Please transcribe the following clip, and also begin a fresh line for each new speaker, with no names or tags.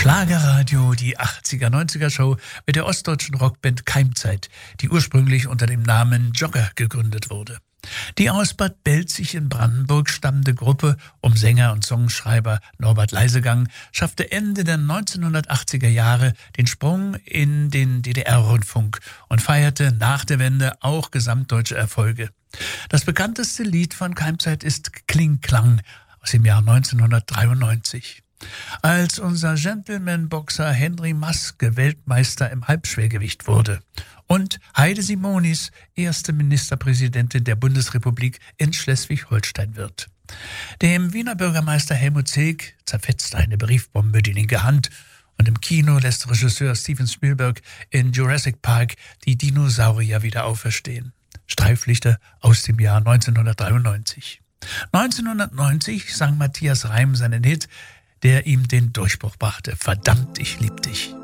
Schlagerradio, die 80er-90er-Show mit der ostdeutschen Rockband Keimzeit, die ursprünglich unter dem Namen Jogger gegründet wurde. Die aus Bad Belzig in Brandenburg stammende Gruppe um Sänger und Songschreiber Norbert Leisegang schaffte Ende der 1980er Jahre den Sprung in den DDR-Rundfunk und feierte nach der Wende auch gesamtdeutsche Erfolge. Das bekannteste Lied von Keimzeit ist Kling Klang aus dem Jahr 1993. Als unser Gentleman-Boxer Henry Maske Weltmeister im Halbschwergewicht wurde und Heide Simonis erste Ministerpräsidentin der Bundesrepublik in Schleswig-Holstein wird. Dem Wiener Bürgermeister Helmut Zilk zerfetzt eine Briefbombe die linke Hand und im Kino lässt Regisseur Steven Spielberg in Jurassic Park die Dinosaurier wieder auferstehen. Streiflichter aus dem Jahr 1993. 1990 sang Matthias Reim seinen Hit, der ihm den Durchbruch brachte. Verdammt, ich lieb dich.